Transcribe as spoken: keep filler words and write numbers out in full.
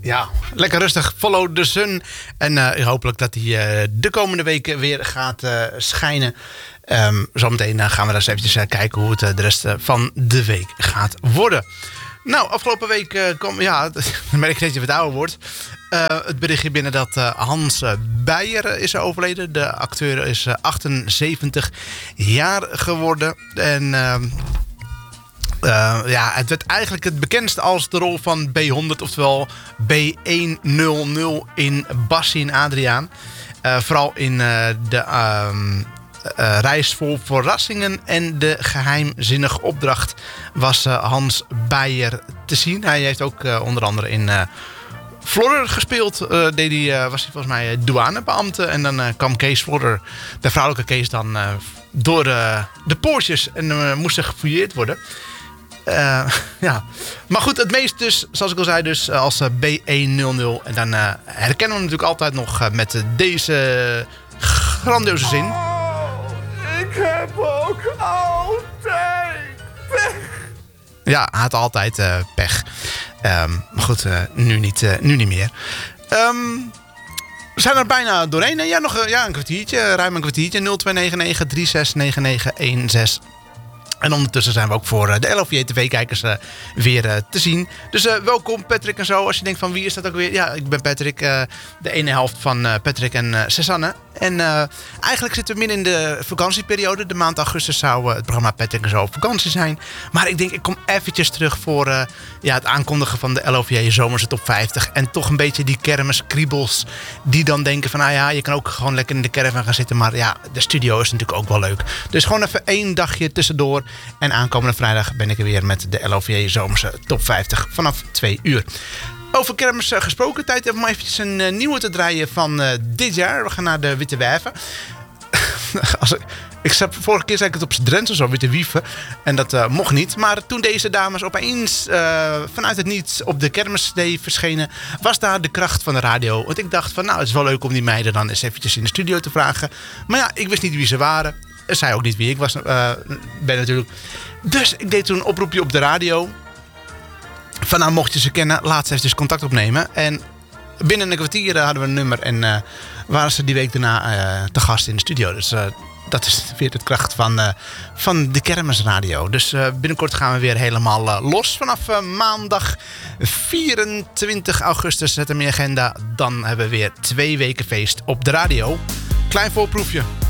Ja, lekker rustig. Follow the sun. En uh, hopelijk dat hij uh, de komende weken weer gaat uh, schijnen. Um, zometeen uh, gaan we eens eventjes uh, kijken hoe het uh, de rest uh, van de week gaat worden. Nou, afgelopen week uh, kwam... Ja, dan merk ik dat je wat ouder wordt. Uh, het berichtje binnen dat uh, Hans uh, Beyer is overleden. De acteur is uh, achtenzeventig jaar geworden. En... Uh, Uh, ja, het werd eigenlijk het bekendst als de rol van B honderd, oftewel B honderd in Bassie en Adriaan. Uh, vooral in uh, de uh, uh, Reis vol Verrassingen en de Geheimzinnige Opdracht was uh, Hans Beyer te zien. Hij heeft ook uh, onder andere in uh, Flodder gespeeld. Uh, deed hij, uh, was hij volgens mij douanebeambte. En dan uh, kwam Kees Flodder, de vrouwelijke Kees, dan uh, door uh, de poortjes en uh, moest er gefouilleerd worden. Uh, ja. Maar goed, het meest dus, zoals ik al zei, dus als uh, B honderd. En dan uh, herkennen we hem natuurlijk altijd nog uh, met uh, deze grandioze zin. Oh, ik heb ook altijd pech. Ja, hij had altijd uh, pech. Um, maar goed, uh, nu, niet, uh, nu niet meer. Um, we zijn er bijna doorheen. Ja, nog uh, ja, een kwartiertje, ruim een kwartiertje. nul twee negen negen drie zes negen negen een zes. En ondertussen zijn we ook voor de L O V J T V-kijkers uh, weer uh, te zien. Dus uh, welkom Patrick en zo. Als je denkt van wie is dat ook weer? Ja, ik ben Patrick. Uh, de ene helft van uh, Patrick en uh, Susanne. En uh, eigenlijk zitten we midden in de vakantieperiode. De maand augustus zou uh, het programma Patrick en zo op vakantie zijn. Maar ik denk ik kom eventjes terug voor uh, ja, het aankondigen van de L O V J Zomerse Top vijftig. En toch een beetje die kermiskriebels die dan denken van... nou ja, je kan ook gewoon lekker in de caravan gaan zitten. Maar ja, de studio is natuurlijk ook wel leuk. Dus gewoon even één dagje tussendoor. En aankomende vrijdag ben ik er weer met de L O V J Zomerse Top vijftig vanaf twee uur. Over kermis gesproken, tijd om eventjes een uh, nieuwe te draaien van uh, dit jaar. We gaan naar de Witte Wijven. Als ik, ik zat, vorige keer zei ik het op z'n Drents of zo, Witte Wieven. En dat uh, mocht niet. Maar toen deze dames opeens uh, vanuit het niets op de kermisday verschenen... was daar de kracht van de radio. Want ik dacht van, nou, het is wel leuk om die meiden dan eens eventjes in de studio te vragen. Maar ja, ik wist niet wie ze waren. Ze zei ook niet wie ik was, uh, ben natuurlijk. Dus ik deed toen een oproepje op de radio. Van nou, mocht je ze kennen, laat ze even contact opnemen. En binnen een kwartier uh, hadden we een nummer. En uh, waren ze die week daarna uh, te gast in de studio. Dus uh, dat is weer de kracht van, uh, van de kermisradio. Dus uh, binnenkort gaan we weer helemaal uh, los. Vanaf uh, maandag vierentwintig augustus, zet hem in je agenda. Dan hebben we weer twee weken feest op de radio. Klein voorproefje.